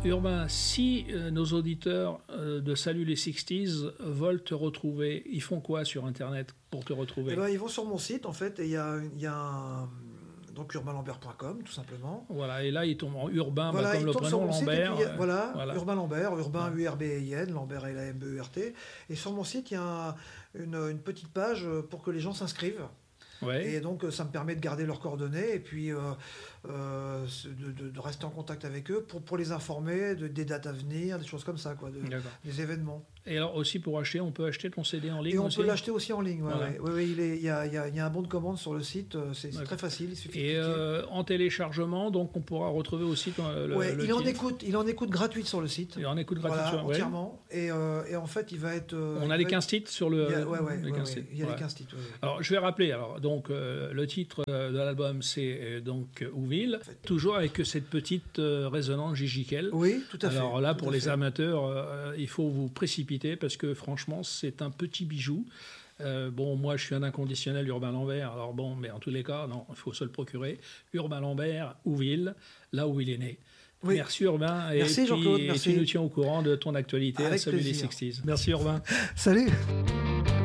Urbain, si nos auditeurs de Salut les 60s veulent te retrouver, ils font quoi sur Internet pour te retrouver? Ils vont sur mon site, en fait, et il y a donc urbainlambert.com, tout simplement. Voilà, et là, ils tombent en urbain, Voilà, comme ils le tombent sur prénom mon site, Lambert. et puis, voilà, Urbain Lambert, Urbain Ouais. U-R-B-I-N, Lambert L-A-M-B-E-R-T. Et sur mon site, il y a une petite page pour que les gens s'inscrivent. Ouais. Et donc, ça me permet de garder leurs coordonnées et puis de rester en contact avec eux pour les informer des dates à venir, des choses comme ça, quoi, des événements. Et alors aussi pour acheter, on peut acheter ton CD en ligne. Et on aussi peut l'acheter aussi en ligne. Voilà. Ouais, il y a un bon de commande sur le site, c'est très facile. Il suffit et en téléchargement, donc on pourra retrouver aussi le il en écoute gratuite sur le site. Il en écoute gratuite entièrement. Et en fait, il va être. On a les 15 titres sur le. Il y a les 15 titres. Alors je vais rappeler. Alors donc le titre de l'album c'est donc Ouville, en fait, toujours avec cette petite résonance gigiquelle. Oui, tout à fait. Alors là, pour les amateurs, il faut vous précipiter parce que franchement, c'est un petit bijou. Moi, je suis un inconditionnel Urbain Lambert. Alors bon, mais en tous les cas, non, il faut se le procurer. Urbain Lambert, Ouville, là où il est né. Oui. Merci Urbain. Merci Jean-Claude. Et tu nous tiens au courant de ton actualité avec à Salut les 60s. Merci Urbain. Salut.